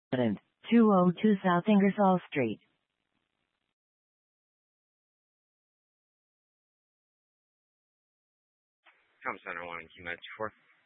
Resident, 202 South Ingersoll Street. Com Center 1, QMed 24.